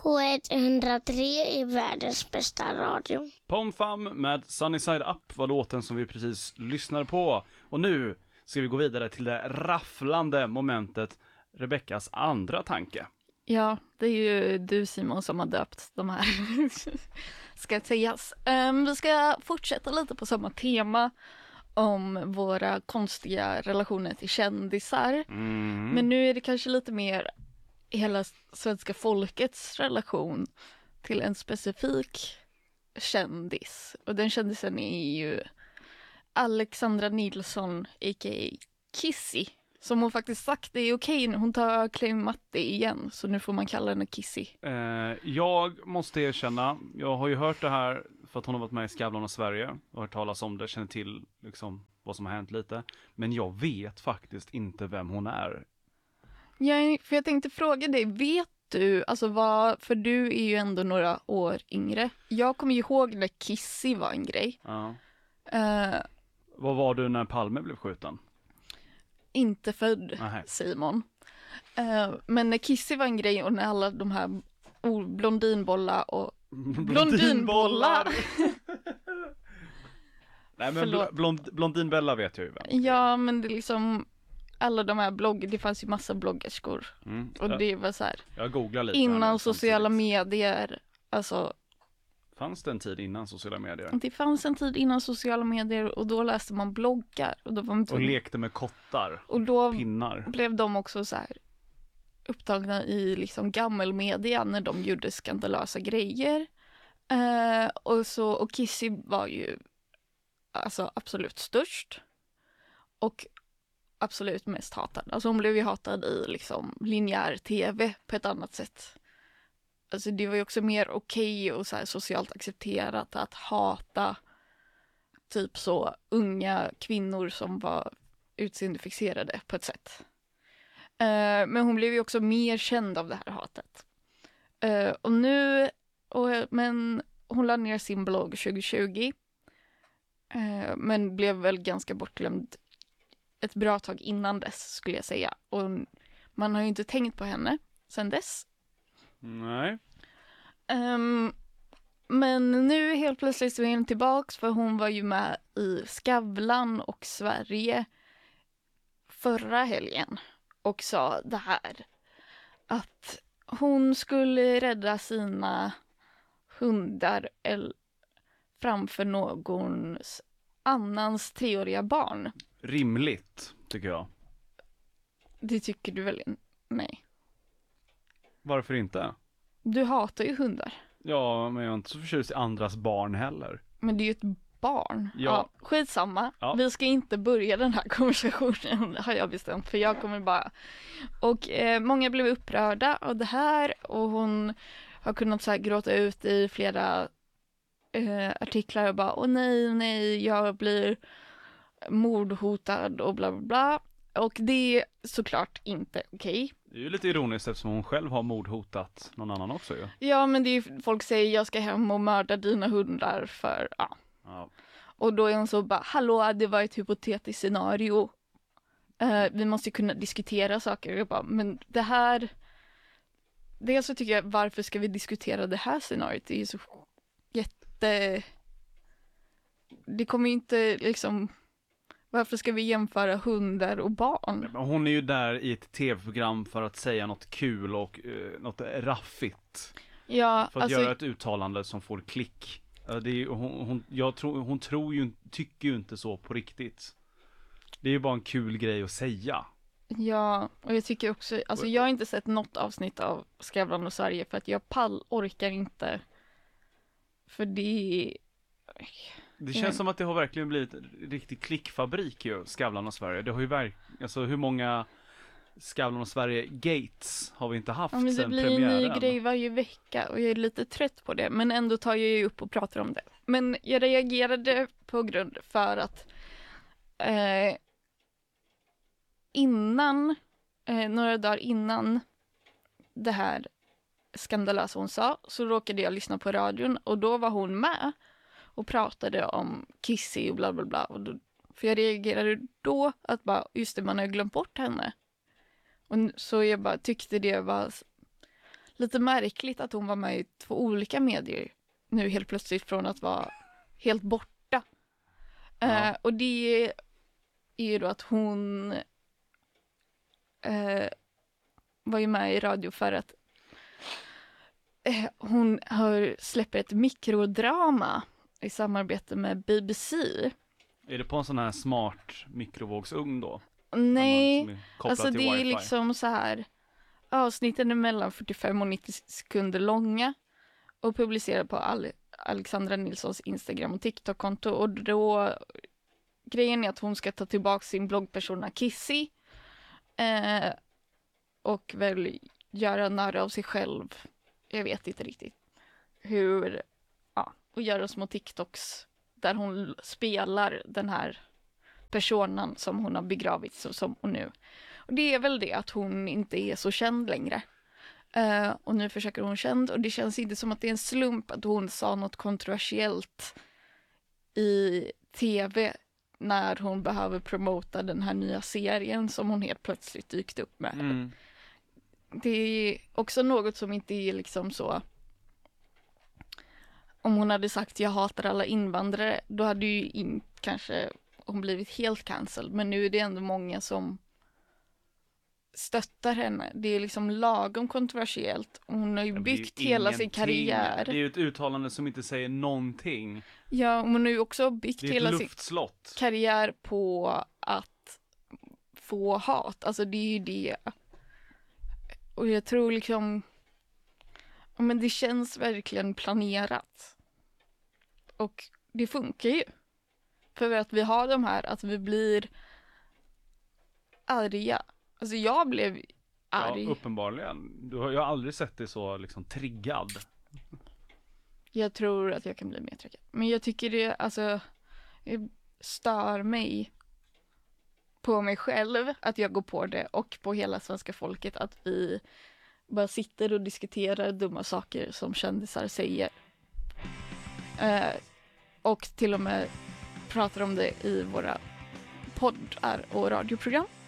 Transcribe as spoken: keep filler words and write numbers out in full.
K ett hundra tre är världens bästa radio. Pom Fam med Sunny Side Up var låten som vi precis lyssnade på. Och nu ska vi gå vidare till det rafflande momentet, Rebeckas andra tanke. Ja, det är ju du Simon som har döpt de här, ska sägas. Um, vi ska fortsätta lite på samma tema om våra konstiga relationer till kändisar. Mm. Men nu är det kanske lite mer hela svenska folkets relation till en specifik kändis. Och den kändisen är ju Alexandra Nilsson, a k a. Kissy. Som hon faktiskt sagt, det är okej nu. Hon tar claim matte igen, så nu får man kalla henne Kissy. Eh, jag måste erkänna, jag har ju hört det här för att hon har varit med i Skavlan och Sverige och hört talas om det, känner till liksom vad som har hänt lite. Men jag vet faktiskt inte vem hon är. Ja, för jag tänkte fråga dig, vet du, alltså vad, för du är ju ändå några år yngre. Jag kommer ju ihåg när Kissy var en grej. Ja. Uh, vad var du när Palme blev skjuten? Inte född, Aha. Simon. Uh, men när Kissy var en grej och när alla de här oh, blondinbollar och blondinbollar. Nej men bl- blond, blondinbella vet jag ju vem. Ja, men det är liksom alla de här bloggar, det fanns ju massa bloggerskor. Mm. Och jag, det var så här. Jag googlar lite. Innan sociala medier, alltså. Fanns det en tid innan sociala medier? Det fanns en tid innan sociala medier och då läste man bloggar. Och, då var man och lekte med kottar, och då pinnar. Blev de också så här upptagna i liksom gammelmedia när de gjorde skandalösa grejer. Uh, och, så, och Kissy var ju alltså absolut störst. Och absolut mest hatad. Alltså hon blev ju hatad i liksom linjär tv på ett annat sätt. Alltså det var ju också mer okej och så här socialt accepterat att hata typ så unga kvinnor som var utseendefixerade på ett sätt. Uh, men hon blev ju också mer känd av det här hatet. Uh, och nu, och, men hon lade ner sin blogg tjugo tjugo. Uh, men blev väl ganska bortglömd ett bra tag innan dess skulle jag säga. Och man har ju inte tänkt på henne sedan dess. Nej. Um, men nu helt plötsligt så är hon tillbaks för hon var ju med i Skavlan och Sverige förra helgen och sa det här att hon skulle rädda sina hundar framför någons annans treåriga barn. Rimligt, tycker jag. Det tycker du väl? Nej. Varför inte? Du hatar ju hundar. Ja, men jag är inte så förtjust i andras barn heller. Men det är ju ett barn. Ja. Ja, skitsamma. Ja. Vi ska inte börja den här konversationen, har jag bestämt. För jag kommer bara... Och eh, många blev upprörda av det här. Och hon har kunnat så här gråta ut i flera eh, artiklar och bara, åh nej, nej, jag blir mordhotad och bla bla bla. Och det är såklart inte okej. Det är ju lite ironiskt eftersom hon själv har mordhotat någon annan också ju. Ja, men det är ju, folk säger jag ska hem och mörda dina hundar för, ja. Ja. Och då är hon så bara, hallå, det var ett hypotetiskt scenario. Uh, vi måste ju kunna diskutera saker. Jag bara, men det här... Dels så tycker jag, varför ska vi diskutera det här scenariot? Det är ju så jätte... Det kommer ju inte liksom... Varför ska vi jämföra hundar och barn? Hon är ju där i ett tv-program för att säga något kul och uh, något raffigt. Ja, för att alltså... göra ett uttalande som får klick. Uh, det är, hon, hon, jag tror, hon tror ju, tycker ju inte så på riktigt. Det är ju bara en kul grej att säga. Ja, och jag tycker också... Alltså jag har inte sett något avsnitt av Skavlan och Sverige för att jag pall orkar inte. För det... Det känns mm. som att det har verkligen blivit en riktig klickfabrik ju, Skavlan och Sverige. Det har ju verkligen, alltså hur många Skavlan och Sverige Gates har vi inte haft ja, men sedan det premiären? blir en ny grej varje vecka och jag är lite trött på det. Men ändå tar jag ju upp och pratar om det. Men jag reagerade på grund för att eh, innan, eh, några dagar innan det här skandalösa hon sa, så råkade jag lyssna på radion och då var hon med och pratade om Kissy och bla bla bla. Och då, för jag reagerade då att bara, just det, man har glömt bort henne. Och så jag bara tyckte det var lite märkligt att hon var med i två olika medier nu helt plötsligt från att vara helt borta. Ja. Eh, och det är ju då att hon eh, var ju med i radio för att eh, hon har släppt ett mikrodrama i samarbete med B B C. Är det på en sån här smart mikrovågsugn då? Nej, Som är kopplad alltså till det är wifi? liksom så här, avsnitten är mellan fyrtiofem och nittio sekunder långa och publicerade på Ale- Alexandra Nilssons Instagram och TikTok-konto, och då grejen är att hon ska ta tillbaka sin bloggpersona Kissy eh, och väl göra narr av sig själv. Jag vet inte riktigt hur, ja, och göra små TikToks där hon spelar den här personen som hon har begravit så som och nu. Och det är väl det att hon inte är så känd längre. Uh, och nu försöker hon känd, och det känns inte som att det är en slump att hon sa något kontroversiellt i tv när hon behöver promota den här nya serien som hon helt plötsligt dykt upp med. Mm. Det är också något som inte är liksom så. Om hon hade sagt jag hatar alla invandrare, då hade ju in, kanske hon blivit helt cancelled. Men nu är det ändå många som stöttar henne. Det är liksom lagom kontroversiellt. Hon har ju Ja, men det är ju byggt hela sin ingenting. karriär. Det är ju ett uttalande som inte säger någonting. Ja, hon har ju också byggt Det är hela ett sin luftslott. karriär på att få hat. Alltså det är ju det. Och jag tror liksom, ja, men det känns verkligen planerat. Och det funkar ju. För att vi har de här, att vi blir arga. Alltså jag blev arg. Ja, uppenbarligen. Du har, jag har aldrig sett dig så liksom triggad. Jag tror att jag kan bli mer triggad. Men jag tycker det, alltså, det stör mig på mig själv att jag går på det, och på hela svenska folket att vi bara sitter och diskuterar dumma saker som kändisar säger. Eh, och till och med pratar om det i våra poddar och radioprogram.